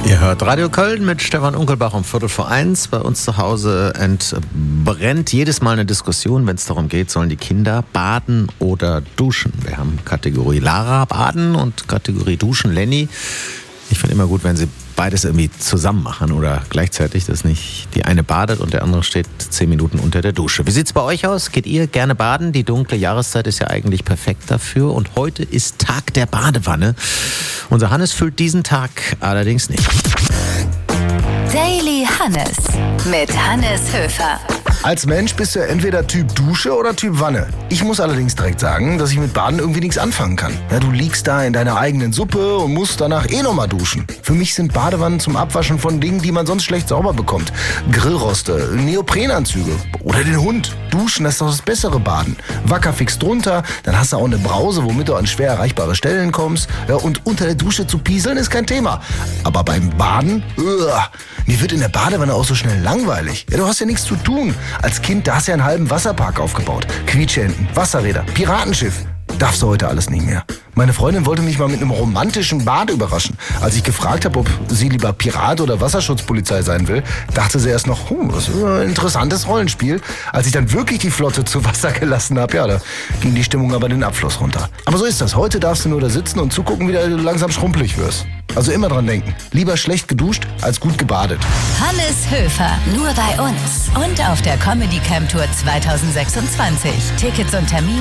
Ihr hört Radio Köln mit Stefan Unkelbach um 1:15. Bei uns zu Hause entbrennt jedes Mal eine Diskussion, wenn es darum geht, sollen die Kinder baden oder duschen. Wir haben Kategorie Lara baden und Kategorie Duschen Lenny. Ich finde immer gut, wenn sie beides irgendwie zusammen machen oder gleichzeitig, dass nicht die eine badet und der andere steht 10 Minuten unter der Dusche. Wie sieht's bei euch aus? Geht ihr gerne baden? Die dunkle Jahreszeit ist ja eigentlich perfekt dafür und heute ist Tag der Badewanne. Unser Hannes füllt diesen Tag allerdings nicht. Daily Hannes mit Hannes Höfer. Als Mensch bist du ja entweder Typ Dusche oder Typ Wanne. Ich muss allerdings direkt sagen, dass ich mit Baden irgendwie nichts anfangen kann. Ja, du liegst da in deiner eigenen Suppe und musst danach nochmal duschen. Für mich sind Badewannen zum Abwaschen von Dingen, die man sonst schlecht sauber bekommt. Grillroste, Neoprenanzüge oder den Hund. Duschen, das ist doch das bessere Baden. Wackerfix drunter, dann hast du auch eine Brause, womit du an schwer erreichbare Stellen kommst. Ja, und unter der Dusche zu pieseln ist kein Thema. Aber beim Baden, mir wird in der Badewanne auch so schnell langweilig. Ja, du hast ja nichts zu tun. Als Kind, da hast du ja einen halben Wasserpark aufgebaut. Quietscheenten, Wasserräder, Piratenschiff. Darfst du heute alles nicht mehr. Meine Freundin wollte mich mal mit einem romantischen Bad überraschen. Als ich gefragt habe, ob sie lieber Pirat oder Wasserschutzpolizei sein will, dachte sie erst noch, das ist ein interessantes Rollenspiel. Als ich dann wirklich die Flotte zu Wasser gelassen habe, ja, da ging die Stimmung aber den Abfluss runter. Aber so ist das. Heute darfst du nur da sitzen und zugucken, wie du langsam schrumpelig wirst. Also immer dran denken. Lieber schlecht geduscht als gut gebadet. Hannes Höfer, nur bei uns. Und auf der Comedy Camp Tour 2026. Tickets und Termine